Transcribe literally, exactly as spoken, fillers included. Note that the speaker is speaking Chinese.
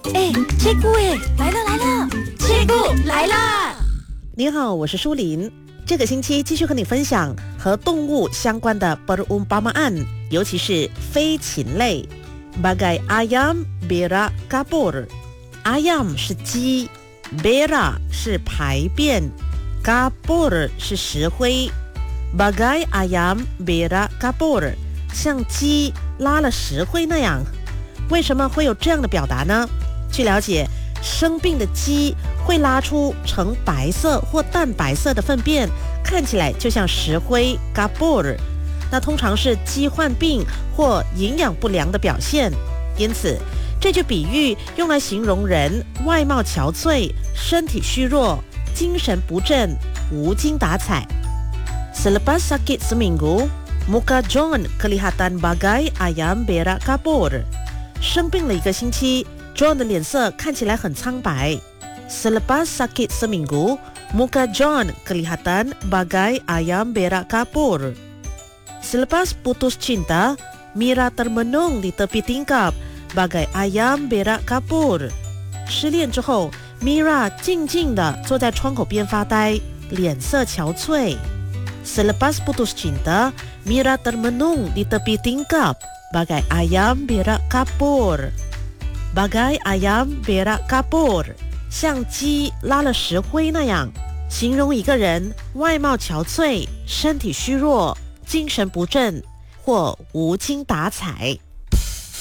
哎，切姑哎，来了来了，切姑来啦！ 你好，我是舒琳。这个星期继续和你分享和动物相关的 perumpamaan， 尤其是飞禽类。Bagai ayam berak kapur。ayam 是鸡 ，berak 是排便 ，kapur 是石灰。Bagai ayam berak kapur， 像鸡拉了石灰那样。为什么会有这样的表达呢？据了解，生病的鸡会拉出呈白色或淡白色的粪便，看起来就像石灰 kapur， 那通常是鸡患病或营养不良的表现。因此这句比喻用来形容人外貌憔悴、身体虚弱、精神不振、无精打采。 Selepas sakit seminggu, muka John kelihatan bagai ayam berak kapur。 生病了一个星期， John 的脸色看起来很苍白。 Selepas sakit seminggu, muka John kelihatan bagai ayam berak kapur。 Selepas putus cinta, Mira termenung di tepi tingkap bagai ayam berak kapur。 失恋之后， Mira 静静地坐在窗口边发呆，脸色憔悴。 Selepas putus cinta, Mira termenung di tepi tingkap bagai ayam berak kapur。 Bagai ayam berak kapur， 像鸡拉了石灰那样，形容一个人外貌憔悴、身体虚弱、精神不振或无精打采。